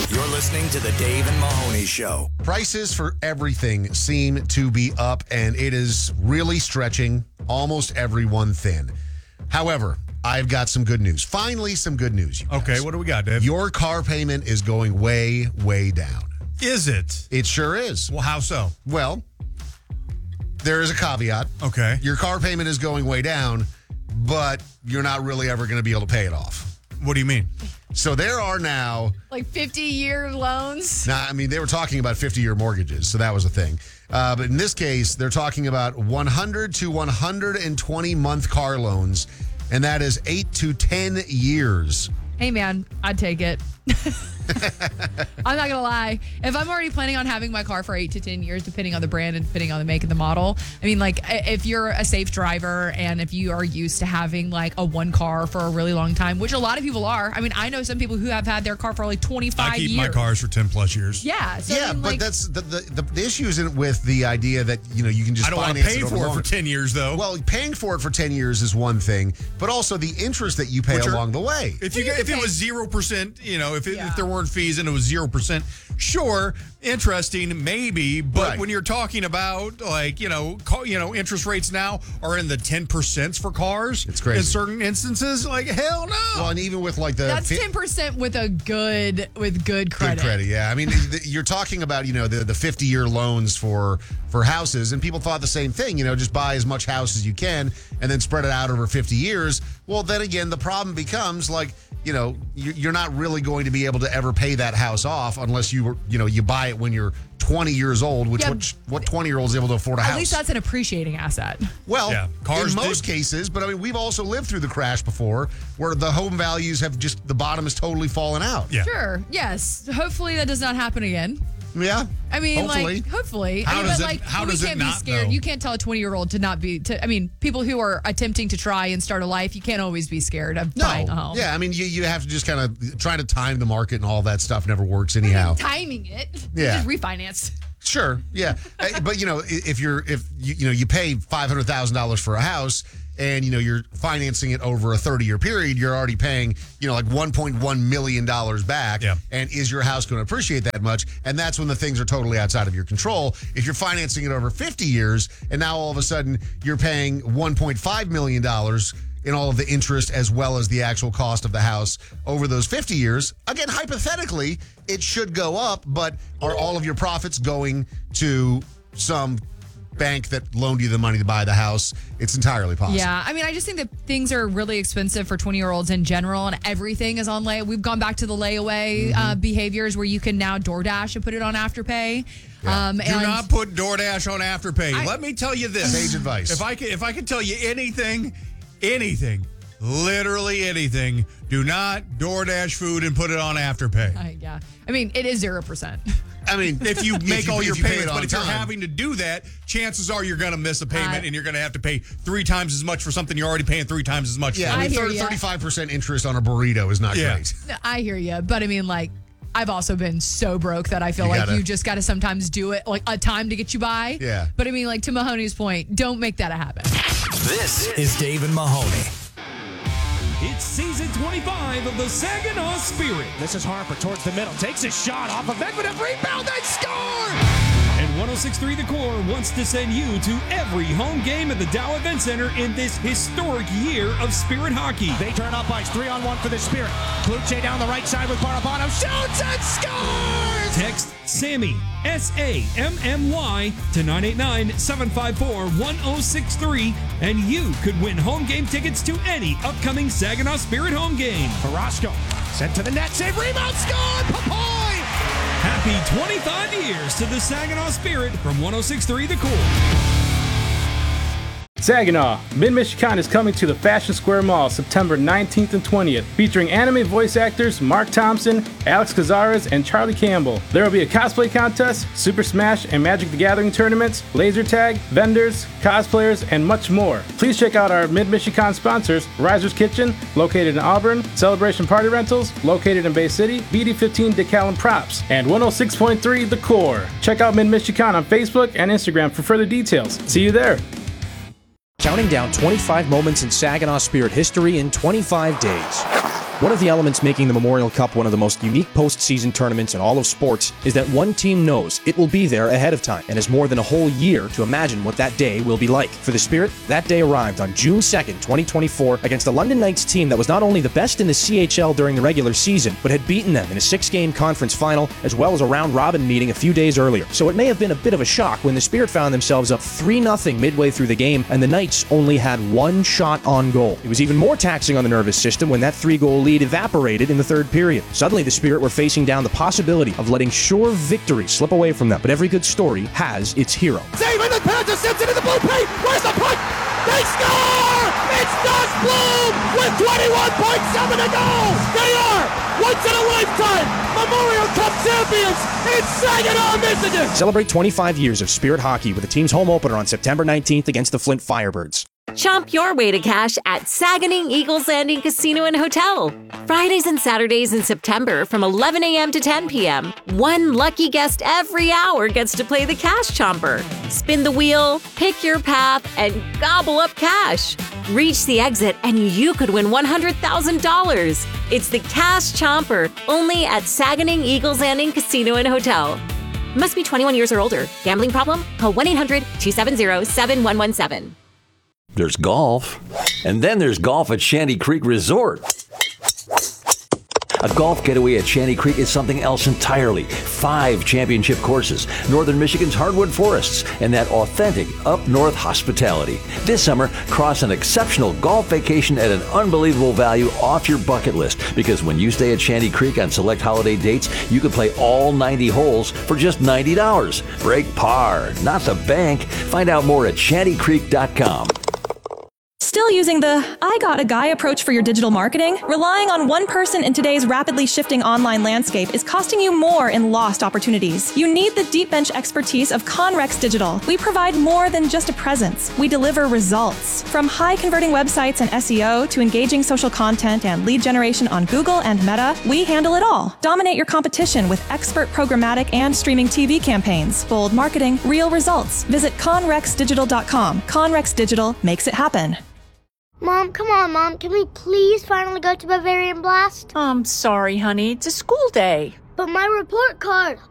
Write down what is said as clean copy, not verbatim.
You're listening to the Dave and Mahoney Show. Prices for everything seem to be up, and it is really stretching almost everyone thin. However, I've got some good news. Finally, some good news. You guys. Okay, what do we got, Dave? Your car payment is going way, way down. Is it? It sure is. Well, how so? Well, there is a caveat. Okay. Your car payment is going way down, but you're not really ever going to be able to pay it off. What do you mean? So there are now... Like 50-year loans? Now, I mean, they were talking about 50-year mortgages, so that was a thing. But in this case, they're talking about 100 to 120-month car loans, and that is 8 to 10 years. Hey, man, I'd take it. I'm not going to lie. If I'm already planning on having my car for 8 to 10 years, depending on the brand and depending on the make and the model, I mean, like, if you're a safe driver and if you are used to having, like, a one car for a really long time, which a lot of people are. I mean, I know some people who have had their car for, like, 25 years. I keep my cars for 10 plus years. Yeah. So yeah, I mean, but like, that's the issue isn't with the idea that, you know, you can just I don't want to finance pay it over for it longer. for 10 years, though. Well, paying for it for 10 years is one thing, but also the interest that you pay along the way. If it was 0%, you know, if there weren't fees and it was 0%, sure, interesting, maybe. But Right. when you're talking about, like, interest rates now are in the 10% for cars. It's crazy. In certain instances, like, hell no. Well, and even with like the that's 10% with good credit. Good credit, yeah. I mean, you're talking about, the 50-year loans for houses, and people thought the same thing, just buy as much house as you can and then spread it out over 50 years. Well, then again, the problem becomes like, you're not really going to be able to ever pay that house off unless you buy it when you're 20 years old, what 20-year-old is able to afford a house? At least that's an appreciating asset. Well, yeah, in most cases, but I mean, we've also lived through the crash before where the home values have the bottom has totally fallen out. Yeah. Sure. Yes. Hopefully that does not happen again. Yeah. I mean, hopefully. How does it we can't not, be scared. though? You can't tell a 20-year-old to not be. I mean, people who are attempting to try and start a life, you can't always be scared of buying a home. Yeah, I mean, you have to just kind of try to time the market, and all that stuff never works anyhow. Timing it. Yeah. Just refinance. Sure. Yeah. But if you pay $500,000 for a house and you're financing it over a 30-year period, you're already paying like $1.1 million back. Yeah. And is your house going to appreciate that much? And that's when the things are totally outside of your control. If you're financing it over 50 years and now all of a sudden you're paying $1.5 million in all of the interest as well as the actual cost of the house over those 50 years. Again, hypothetically, it should go up, but are all of your profits going to some bank that loaned you the money to buy the house? It's entirely possible. Yeah, I mean, I just think that things are really expensive for 20-year-olds in general, and everything is on lay. We've gone back to the layaway behaviors where you can now DoorDash and put it on Afterpay. Yeah. Do not put DoorDash on Afterpay. Let me tell you this. Sage advice. If I could tell you anything, literally anything, do not DoorDash food and put it on Afterpay. Yeah. I mean, it is 0%. I mean, If you make all your payments, but if you're time. having to do that, chances are you're going to miss a payment and you're going to have to pay 3 times as much for something you're already paying 3 times as much Yeah, for. I mean, hear ya. 35% interest on a burrito is not great. I hear you, but I mean, like, I've also been so broke that I feel you just got to sometimes do it, like a time to get you by. Yeah. But I mean, like, to Mahoney's point, don't make that a habit. This is Dave and Mahoney. It's season 25 of the Saginaw Spirit. This is Harper towards the middle. Takes a shot off of Medvedev. Rebound and score! And 106.3 The Core wants to send you to every home game at the Dow Event Center in this historic year of Spirit hockey. They turn up ice. 3-on-1 for the Spirit. Kluche down the right side with Barabano. Shoots and scores! Text SAMMY, SAMMY, to 989-754-1063, and you could win home game tickets to any upcoming Saginaw Spirit home game. Carrasco sent to the net. Save, rebound, score! Papoy! Happy 25 years to the Saginaw Spirit from 106.3 The Core. Saginaw, Mid-Michigan is coming to the Fashion Square Mall September 19th and 20th, featuring anime voice actors Mark Thompson, Alex Cazares, and Charlie Campbell. There will be a cosplay contest, Super Smash and Magic the Gathering tournaments, laser tag, vendors, cosplayers, and much more. Please check out our Mid-Michigan sponsors, Riser's Kitchen, located in Auburn, Celebration Party Rentals, located in Bay City, BD15 Decal and Props, and 106.3 The Core. Check out Mid-Michigan on Facebook and Instagram for further details. See you there. Counting down 25 moments in Saginaw Spirit history in 25 days. One of the elements making the Memorial Cup one of the most unique postseason tournaments in all of sports is that one team knows it will be there ahead of time and has more than a whole year to imagine what that day will be like. For the Spirit, that day arrived on June 2nd, 2024 against a London Knights team that was not only the best in the CHL during the regular season, but had beaten them in a 6-game conference final as well as a round-robin meeting a few days earlier. So it may have been a bit of a shock when the Spirit found themselves up 3-0 midway through the game and the Knights only had one shot on goal. It was even more taxing on the nervous system when that 3-goal lead evaporated in the third period. Suddenly, the Spirit were facing down the possibility of letting sure victory slip away from them. But every good story has its hero. Save in the pass to Simpson in the blue paint. Where's the puck? They score! It's Josh Bloom with 21.7 to go. They are once in a lifetime Memorial Cup champions in Saginaw, Michigan. Celebrate 25 years of Spirit hockey with the team's home opener on September 19th against the Flint Firebirds. Chomp your way to cash at Saganing Eagles Landing Casino and Hotel. Fridays and Saturdays in September from 11 a.m. to 10 p.m. One lucky guest every hour gets to play the Cash Chomper. Spin the wheel, pick your path, and gobble up cash. Reach the exit and you could win $100,000. It's the Cash Chomper, only at Saganing Eagles Landing Casino and Hotel. Must be 21 years or older. Gambling problem? Call 1-800-270-7117. There's golf, and then there's golf at Shanty Creek Resort. A golf getaway at Shanty Creek is something else entirely. 5 championship courses, northern Michigan's hardwood forests, and that authentic up-north hospitality. This summer, cross an exceptional golf vacation at an unbelievable value off your bucket list, because when you stay at Shanty Creek on select holiday dates, you can play all 90 holes for just $90. Break par, not the bank. Find out more at shantycreek.com. Still using the I got a guy approach for your digital marketing? Relying on one person in today's rapidly shifting online landscape is costing you more in lost opportunities. You need the deep bench expertise of Conrex Digital. We provide more than just a presence. We deliver results. From high converting websites and SEO to engaging social content and lead generation on Google and Meta, we handle it all. Dominate your competition with expert programmatic and streaming TV campaigns. Bold marketing, real results. Visit conrexdigital.com. Conrex Digital makes it happen. Mom, come on, Mom. Can we please finally go to Bavarian Blast? I'm sorry, honey. It's a school day. But my report card.